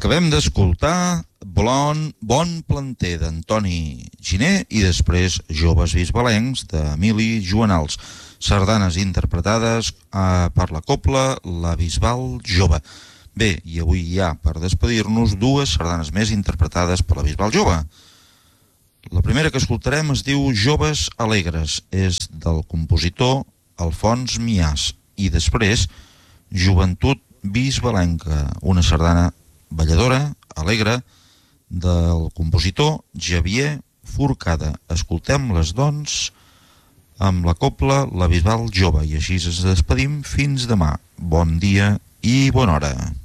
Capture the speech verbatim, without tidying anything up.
Acabem d'escoltar Bon, bon planter d'Antoni Giner i després Joves bisbalencs d'Emili Joanals. Sardanes interpretades eh, per la cobla La Bisbal Jove. Bé, i avui hi ha, per despedir-nos, dues sardanes més interpretades per la Bisbal Jove. La primera que escoltarem es diu Joves Alegres, és del compositor Alfons Miàs, i després Joventut Bisbalenca, una sardana balladora, alegre, del compositor Xavier Forcada. Escoltem-les, doncs, amb la cobla La Bisbal Jove, i així ens despedim fins demà. Bon dia i bona hora.